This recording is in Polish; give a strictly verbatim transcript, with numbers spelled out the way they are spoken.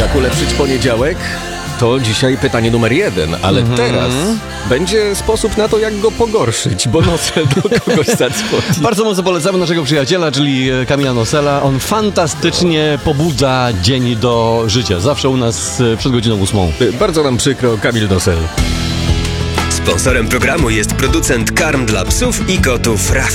Jak ulepszyć poniedziałek? To dzisiaj pytanie numer jeden, ale mm-hmm. teraz będzie sposób na to, jak go pogorszyć, bo Nosel do kogoś zadzwoni. Bardzo mocno polecamy naszego przyjaciela, czyli Kamila Nosela. On fantastycznie pobudza dzień do życia. Zawsze u nas przed godziną ósmą. Bardzo nam przykro, Kamil Nosel. Sponsorem programu jest producent karm dla psów i kotów Raf.